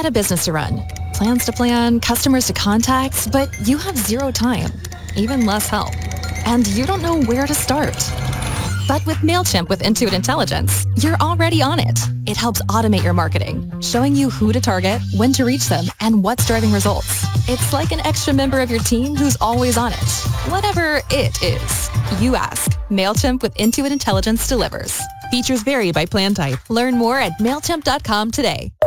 got a business to run, plans to plan, customers to contact, but you have zero time, even less help, and you don't know where to start. But with MailChimp with Intuit Intelligence, you're already on it. It helps automate your marketing, showing you who to target, when to reach them, and what's driving results. It's like an extra member of your team who's always on it. Whatever it is. You ask. MailChimp with Intuit Intelligence delivers. Features vary by plan type. Learn more at MailChimp.com today.